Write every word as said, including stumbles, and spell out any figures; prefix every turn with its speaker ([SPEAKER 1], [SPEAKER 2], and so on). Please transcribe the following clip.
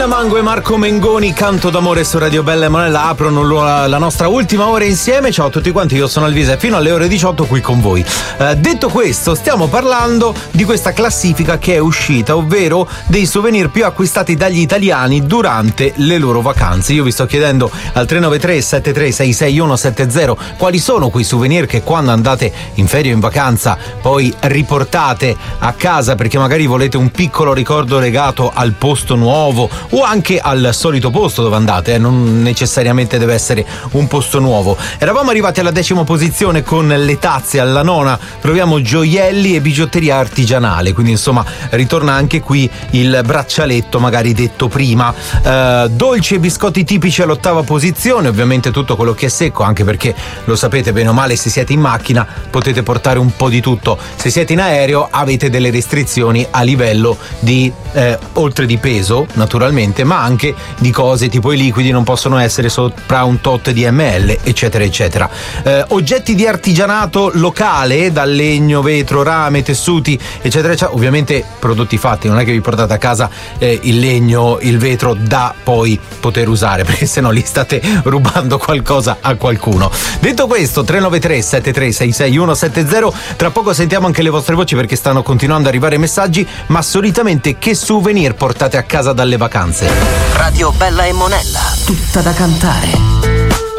[SPEAKER 1] Elena Mango e Marco Mengoni, Canto d'amore su Radio Bella e Monella, aprono la, la nostra ultima ora insieme. Ciao a tutti quanti, io sono Alvise, fino alle ore diciotto qui con voi. Eh, detto questo, stiamo parlando di questa classifica che è uscita, ovvero dei souvenir più acquistati dagli italiani durante le loro vacanze. Io vi sto chiedendo al tre nove tre sette tre sei sei uno sette zero quali sono quei souvenir che quando andate in ferie o in vacanza poi riportate a casa perché magari volete un piccolo ricordo legato al posto nuovo o anche al solito posto dove andate, eh? Non necessariamente deve essere un posto nuovo. Eravamo arrivati alla decima posizione con le tazze, alla nona troviamo gioielli e bigiotteria artigianale, quindi insomma ritorna anche qui il braccialetto magari detto prima. Eh, dolci e biscotti tipici all'ottava posizione, ovviamente tutto quello che è secco, anche perché lo sapete bene o male, se siete in macchina potete portare un po' di tutto, se siete in aereo avete delle restrizioni a livello di eh, oltre di peso naturalmente, ma anche di cose tipo i liquidi non possono essere sopra un tot di ml, eccetera eccetera. Eh, oggetti di artigianato locale, dal legno, vetro, rame, tessuti, eccetera eccetera, ovviamente prodotti fatti, non è che vi portate a casa eh, il legno, il vetro da poi poter usare, perché sennò li state rubando qualcosa a qualcuno. Detto questo, tre nove tre sette tre sei sei uno sette zero, tra poco sentiamo anche le vostre voci perché stanno continuando ad arrivare messaggi, ma solitamente che souvenir portate a casa dalle vacanze?
[SPEAKER 2] Radio Bella e Monella, tutta da cantare.